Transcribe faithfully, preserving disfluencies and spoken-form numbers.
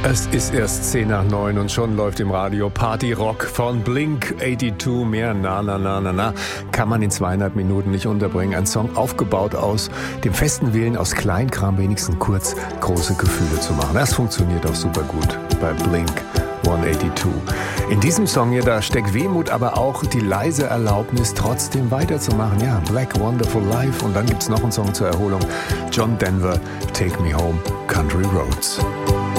Es ist erst zehn nach neun und schon läuft im Radio Party Rock von Blink einundachtzig. Mehr na na na na na kann man in zweieinhalb Minuten nicht unterbringen. Ein Song aufgebaut aus dem festen Willen, aus Kleinkram wenigstens kurz große Gefühle zu machen. Das funktioniert auch super gut bei Blink einundachtzig. In diesem Song hier, da steckt Wehmut, aber auch die leise Erlaubnis, trotzdem weiterzumachen. Ja, Black Wonderful Life. Und dann gibt's noch einen Song zur Erholung. John Denver, Take Me Home, Country Roads.